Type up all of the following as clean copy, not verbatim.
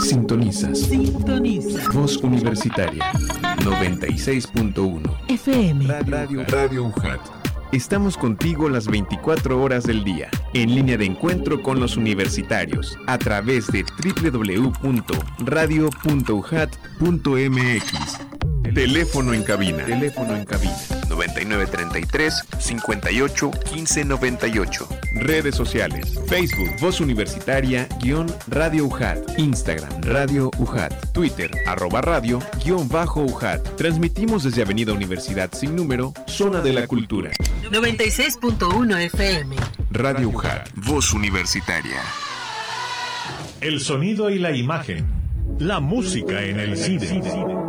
Sintonizas. Voz Universitaria 96.1 FM. Radio UJAT. Estamos contigo las 24 horas del día, en línea de encuentro con los universitarios, a través de www.radio.ujat.mx. Teléfono en cabina. 9933 58 15 98. Redes sociales. Facebook Voz Universitaria _Radio UJAT. Instagram Radio UJAT. Twitter @radio _UJAT. Transmitimos desde Avenida Universidad sin número, Zona de la Cultura. 96.1 FM. Radio UJAT. Voz Universitaria. El sonido y la imagen. La música en el cine.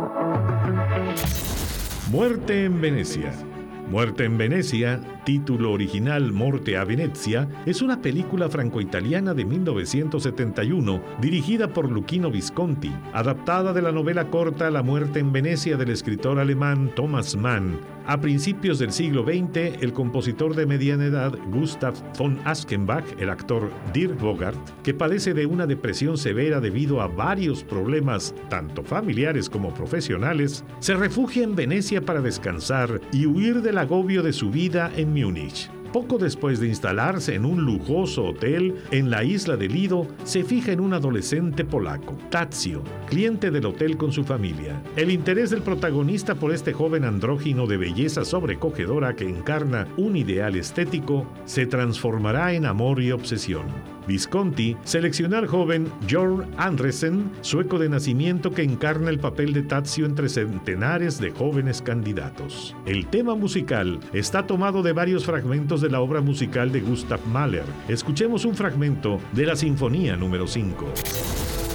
Muerte en Venecia. Muerte en Venecia, título original Morte a Venezia, es una película franco-italiana de 1971 dirigida por Luchino Visconti, adaptada de la novela corta La Muerte en Venecia del escritor alemán Thomas Mann. A principios del siglo XX, el compositor de mediana edad Gustav von Aschenbach, el actor Dirk Bogart, que padece de una depresión severa debido a varios problemas, tanto familiares como profesionales, se refugia en Venecia para descansar y huir del agobio de su vida en Múnich. Poco después de instalarse en un lujoso hotel en la isla de Lido, se fija en un adolescente polaco, Tadzio, cliente del hotel con su familia. El interés del protagonista por este joven andrógino de belleza sobrecogedora que encarna un ideal estético se transformará en amor y obsesión. Visconti seleccionó al joven Jorn Andresen, sueco de nacimiento, que encarna el papel de Tadzio entre centenares de jóvenes candidatos. El tema musical está tomado de varios fragmentos de la obra musical de Gustav Mahler. Escuchemos un fragmento de la Sinfonía número 5.